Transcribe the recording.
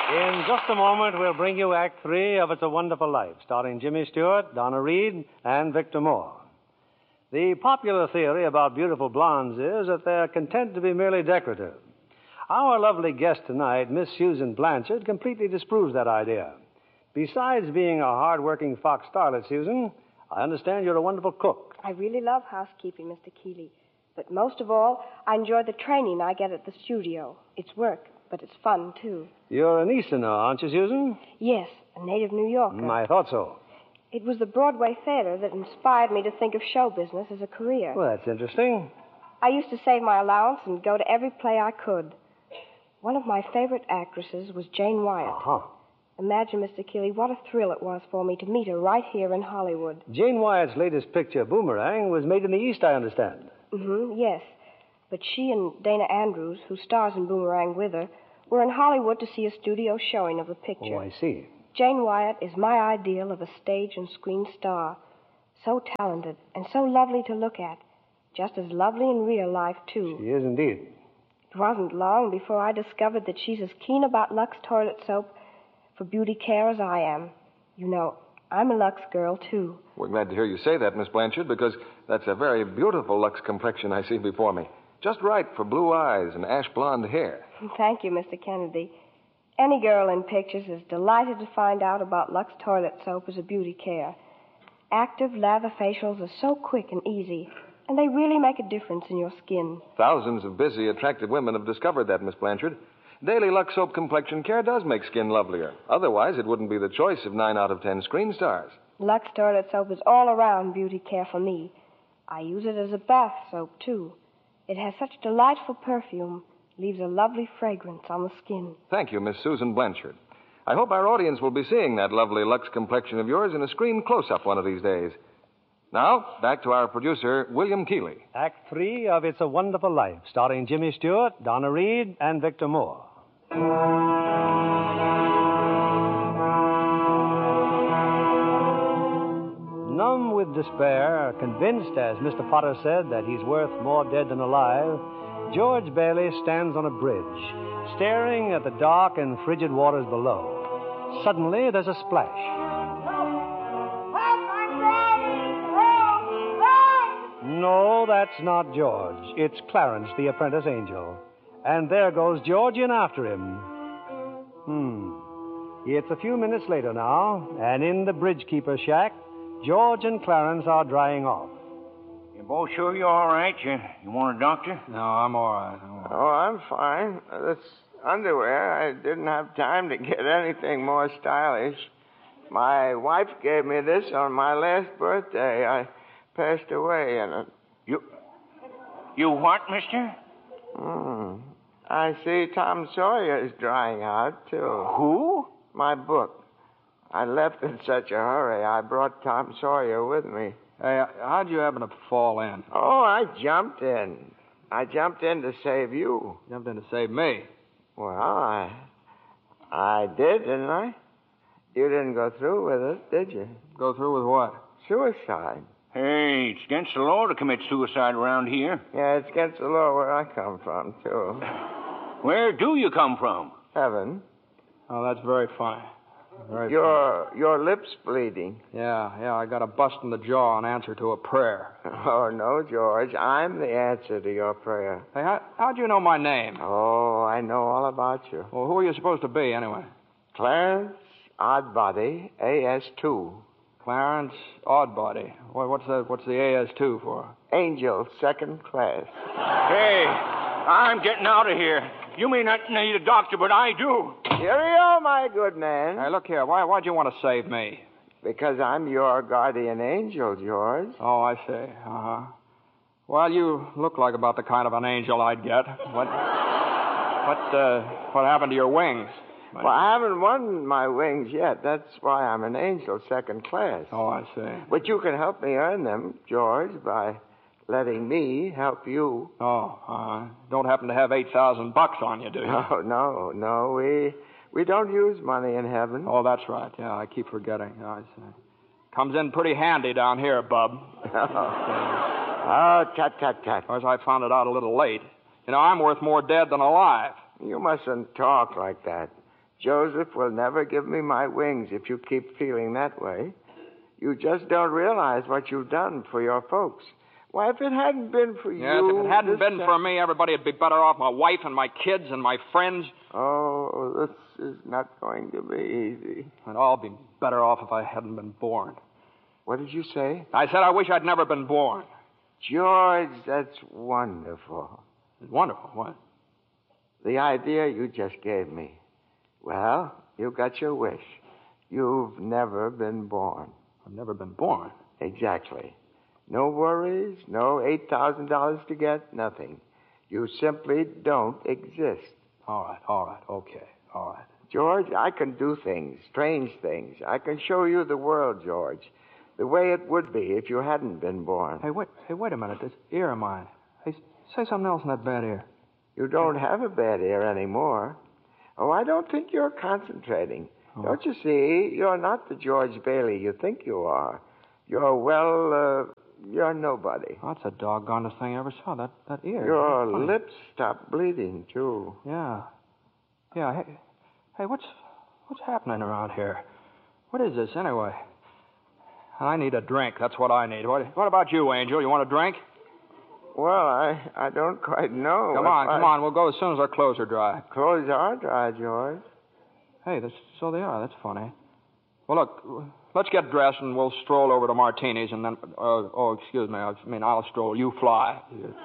In just a moment, we'll bring you Act 3 of It's a Wonderful Life, starring Jimmy Stewart, Donna Reed, and Victor Moore. The popular theory about beautiful blondes is that they're content to be merely decorative. Our lovely guest tonight, Miss Susan Blanchard, completely disproves that idea. Besides being a hard-working Fox starlet, Susan, I understand you're a wonderful cook. I really love housekeeping, Mr. Keeley. But most of all, I enjoy the training I get at the studio. It's work, but it's fun, too. You're an Easterner, aren't you, Susan? Yes, a native New Yorker. I thought so. It was the Broadway theater that inspired me to think of show business as a career. Well, that's interesting. I used to save my allowance and go to every play I could. One of my favorite actresses was Jane Wyatt. Uh-huh. Imagine, Mr. Keeley, what a thrill it was for me to meet her right here in Hollywood. Jane Wyatt's latest picture, Boomerang, was made in the East, I understand. Yes. But she and Dana Andrews, who stars in Boomerang with her, were in Hollywood to see a studio showing of the picture. Oh, I see. Jane Wyatt is my ideal of a stage and screen star. So talented and so lovely to look at. Just as lovely in real life, too. She is indeed. It wasn't long before I discovered that she's as keen about Lux toilet soap for beauty care as I am. You know, I'm a Lux girl, too. We're glad to hear you say that, Miss Blanchard, because that's a very beautiful Lux complexion I see before me. Just right for blue eyes and ash blonde hair. Thank you, Mr. Kennedy. Any girl in pictures is delighted to find out about Lux toilet soap as a beauty care. Active lather facials are so quick and easy, and they really make a difference in your skin. Thousands of busy, attractive women have discovered that, Miss Blanchard. Daily Lux Soap Complexion Care does make skin lovelier. Otherwise, it wouldn't be the choice of 9 out of 10 screen stars. Lux toilet soap is all-around beauty care for me. I use it as a bath soap, too. It has such delightful perfume, leaves a lovely fragrance on the skin. Thank you, Miss Susan Blanchard. I hope our audience will be seeing that lovely Lux complexion of yours in a screen close-up one of these days. Now, back to our producer, William Keeley. Act 3 of It's a Wonderful Life, starring Jimmy Stewart, Donna Reed, and Victor Moore. Numb with despair, convinced, as Mr. Potter said, that he's worth more dead than alive, George Bailey stands on a bridge, staring at the dark and frigid waters below. Suddenly, there's a splash. No, that's not George. It's Clarence, the apprentice angel. And there goes George in after him. It's a few minutes later now, and in the bridgekeeper's shack, George and Clarence are drying off. You both sure you're all right? You want a doctor? No, I'm all right. Oh, I'm fine. This underwear, I didn't have time to get anything more stylish. My wife gave me this on my last birthday. I passed away in it. You what, mister? I see Tom Sawyer is drying out, too. Who? My book. I left in such a hurry, I brought Tom Sawyer with me. Hey, how'd you happen to fall in? Oh, I jumped in. I jumped in to save you. Jumped in to save me. Well, I did, didn't I? You didn't go through with it, did you? Go through with what? Suicide. Hey, it's against the law to commit suicide around here. Yeah, it's against the law where I come from, too. Where do you come from? Heaven. Oh, that's very funny. Very funny. Your lips bleeding. Yeah, I got a bust in the jaw in answer to a prayer. Oh, no, George. I'm the answer to your prayer. Hey, how'd you know my name? Oh, I know all about you. Well, who are you supposed to be, anyway? Clarence Oddbody, AS2. Clarence Oddbody. What's the AS2 for? Angel, second class. Hey, I'm getting out of here. You may not need a doctor, but I do. Cheerio, my good man. Hey, look here. Why'd you want to save me? Because I'm your guardian angel, George. Oh, I see. Uh-huh. Well, you look like about the kind of an angel I'd get. What happened to your wings? Well, I haven't won my wings yet. That's why I'm an angel, second class. Oh, I see. But you can help me earn them, George, by letting me help you. Oh, don't happen to have $8,000 on you, do you? No. We don't use money in heaven. Oh, that's right. Yeah, I keep forgetting. I see. Comes in pretty handy down here, bub. Oh, tut. Of course, I found it out a little late. You know, I'm worth more dead than alive. You mustn't talk like that. Joseph will never give me my wings if you keep feeling that way. You just don't realize what you've done for your folks. Why, if it hadn't been for you... Yes, if it hadn't been for me, everybody would be better off. My wife and my kids and my friends. Oh, this is not going to be easy. I'd all be better off if I hadn't been born. What did you say? I said I wish I'd never been born. George, that's wonderful. It's wonderful. What? The idea you just gave me. Well, you got your wish. You've never been born. I've never been born. Exactly. No worries, no $8,000 to get, nothing. You simply don't exist. All right, okay, all right. George, I can do things, strange things. I can show you the world, George, the way it would be if you hadn't been born. Hey, wait a minute. This ear of mine. Hey, say something else in that bad ear. You don't have a bad ear anymore. Oh, I don't think you're concentrating. Oh. Don't you see? You're not the George Bailey you think you are. You're nobody. Oh, that's the doggonest thing I ever saw, that ear. Your lips stopped bleeding, too. Yeah. Hey, what's happening around here? What is this, anyway? I need a drink. That's what I need. What about you, Angel? You want a drink? Well, I don't quite know. Come on. We'll go as soon as our clothes are dry. Clothes are dry, George. Hey, so they are. That's funny. Well, look, let's get dressed and we'll stroll over to Martini's and then... excuse me. I'll stroll. You fly.